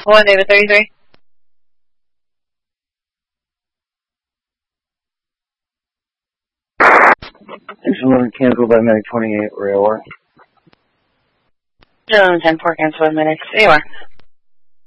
1 David 33. Engine 11 canceled by Medic 28, where you are. 10-4 cancel by Medic. AOR.